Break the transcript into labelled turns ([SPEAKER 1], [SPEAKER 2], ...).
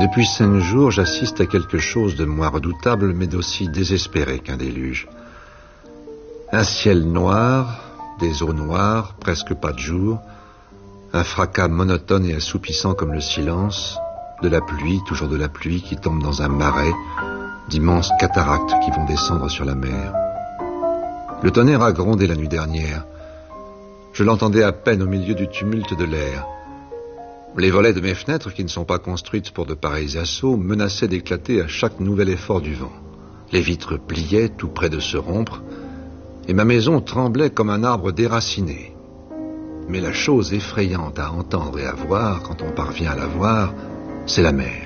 [SPEAKER 1] Depuis 5 jours, j'assiste à quelque chose de moins redoutable, mais d'aussi désespéré qu'un déluge. Un ciel noir, des eaux noires, presque pas de jour, un fracas monotone et assoupissant comme le silence, de la pluie, toujours de la pluie qui tombe dans un marais, d'immenses cataractes qui vont descendre sur la mer. Le tonnerre a grondé la nuit dernière. Je l'entendais à peine au milieu du tumulte de l'air. Les volets de mes fenêtres, qui ne sont pas construites pour de pareils assauts, menaçaient d'éclater à chaque nouvel effort du vent. Les vitres pliaient tout près de se rompre, et ma maison tremblait comme un arbre déraciné. Mais la chose effrayante à entendre et à voir, quand on parvient à la voir, c'est la mer.